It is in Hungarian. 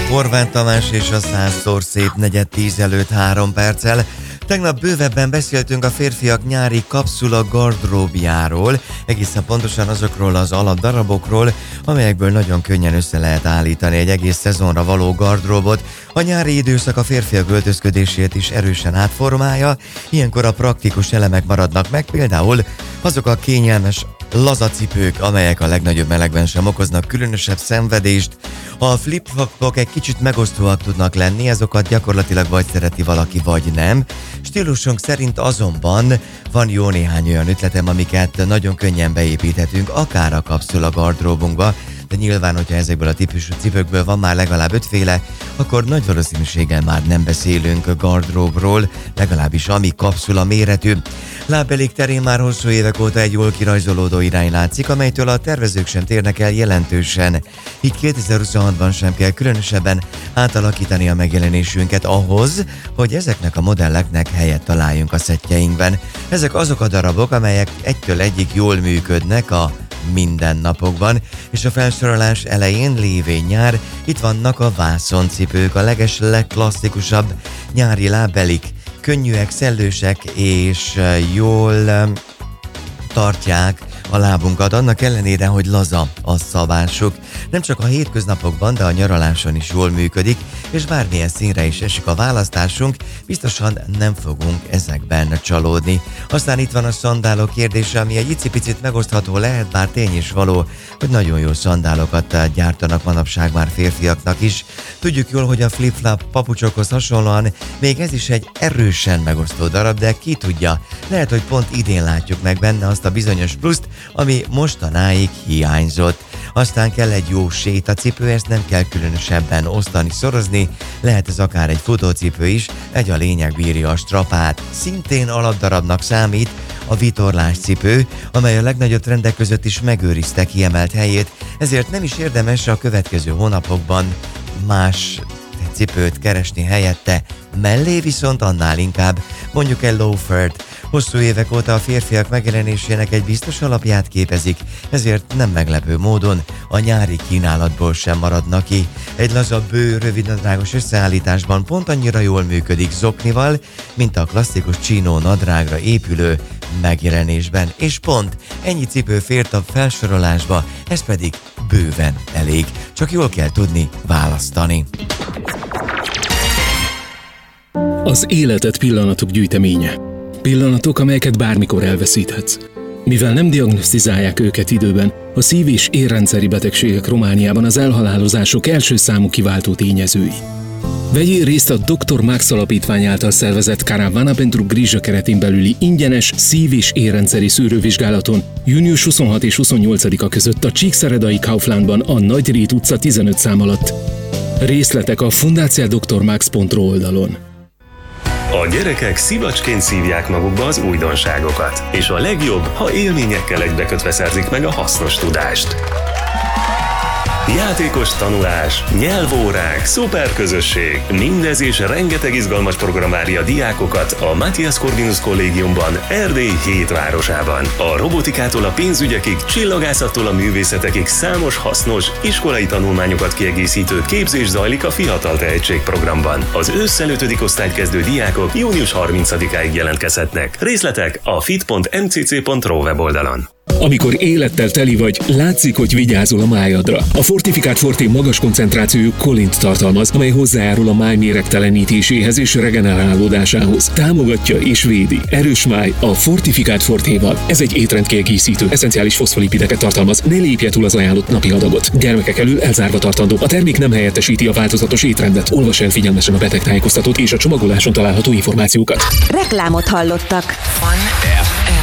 Horváth Tamás és a 100-szor szép 9:10 előtt 3 perccel. Tegnap bővebben beszéltünk a férfiak nyári kapszula gardróbjáról, egészen pontosan azokról az alapdarabokról, amelyekből nagyon könnyen össze lehet állítani egy egész szezonra való gardróbot. A nyári időszak a férfiak öltözködését is erősen átformálja, ilyenkor a praktikus elemek maradnak meg, például azok a kényelmes lazacipők, amelyek a legnagyobb melegben sem okoznak különösebb szenvedést. A flip-flopok egy kicsit megosztóak tudnak lenni, azokat gyakorlatilag vagy szereti valaki, vagy nem. Stílusunk szerint azonban van jó néhány olyan ötletem, amiket nagyon könnyen beépíthetünk, akár a kapszula gardróbunkba, de nyilván, hogyha ezekből a típusú cipőkből van már legalább 5 féle, akkor nagy valószínűséggel már nem beszélünk a gardróbról, legalábbis ami kapszula méretű. Lábbelék terén már hosszú évek óta egy jól kirajzolódó irány látszik, amelytől a tervezők sem térnek el jelentősen. Így 2026-ban sem kell különösebben átalakítani a megjelenésünket ahhoz, hogy ezeknek a modelleknek helyet találjunk a szettjeinkben. Ezek azok a darabok, amelyek egytől egyig jól működnek a mindennapokban, és a felsorolás elején lévén nyár, itt vannak a vászoncipők, a legklasszikusabb nyári lábbelik, könnyűek, szellősek és jól tartják a lábunkat, annak ellenére, hogy laza a szabásuk. Nem csak a hétköznapokban, de a nyaraláson is jól működik, és bármilyen színre is esik a választásunk, biztosan nem fogunk ezekben csalódni. Aztán itt van a szandálok kérdése, ami egy icipicit megosztható lehet, bár tény is való, hogy nagyon jó szandálokat gyártanak manapság már férfiaknak is. Tudjuk jól, hogy a flip-flop papucsokhoz hasonlóan még ez is egy erősen megosztó darab, de ki tudja, lehet, hogy pont idén látjuk meg benne azt a bizonyos pluszt, ami mostanáig hiányzott. Aztán kell egy jó sétacipő, ezt nem kell különösebben osztani, szorozni, lehet ez akár egy futócipő is, egy a lényeg bírja a strapát. Szintén alapdarabnak számít a vitorlás cipő, amely a legnagyobb trendek között is megőrizte kiemelt helyét, ezért nem is érdemes a következő hónapokban más cipőt keresni helyette, mellé viszont annál inkább mondjuk egy loafert. Hosszú évek óta a férfiak megjelenésének egy biztos alapját képezik, ezért nem meglepő módon a nyári kínálatból sem maradnak ki. Egy laza bő, rövidnadrágos összeállításban pont annyira jól működik zoknival, mint a klasszikus csínó nadrágra épülő megjelenésben. És pont ennyi cipő fért a felsorolásba, ez pedig bőven elég. Csak jól kell tudni választani. Az életed pillanatok gyűjteménye. Pillanatok, amelyeket bármikor elveszíthetsz. Mivel nem diagnosztizálják őket időben, a szív- és érrendszeri betegségek Romániában az elhalálozások első számú kiváltó tényezői. Vegyél részt a Dr. Max Alapítvány által szervezett Caravana pentru Grijă keretén belüli ingyenes szív- és érrendszeri szűrővizsgálaton június 26 és 28-a között a Csíkszeredai Kauflandban a Nagy Rét utca 15 szám alatt. Részletek a fundaciadrmax.ro oldalon. A gyerekek szivacsként szívják magukba az újdonságokat, és a legjobb, ha élményekkel egybekötve szerzik meg a hasznos tudást. Játékos tanulás, nyelvórák, szuperközösség, mindez és rengeteg izgalmas program várja a diákokat a Matthias Corvinus Kollégiumban, Erdély 7 városában. A robotikától a pénzügyekig, csillagászattól a művészetekig számos hasznos, iskolai tanulmányokat kiegészítő képzés zajlik a Fiatal Tehetség programban. Az ősszel 5. osztályt kezdő diákok június 30-áig jelentkezhetnek. Részletek a fit.mcc.ro weboldalon. Amikor élettel teli vagy, látszik, hogy vigyázol a májadra. A Fortifikált Forté magas koncentrációjú kolint tartalmaz, amely hozzájárul a máj méregtelenítéséhez és regenerálódásához. Támogatja és védi. Erős máj a Fortifikált Fortéval. Ez egy étrendkiegészítő, eszenciális foszfolipideket tartalmaz. Ne lépje túl az ajánlott napi adagot. Gyermekek elől elzárva tartandó. A termék nem helyettesíti a változatos étrendet. Olvas el figyelmesen a betegtájékoztatót és a csomagoláson található információkat. Reklámot hallottak.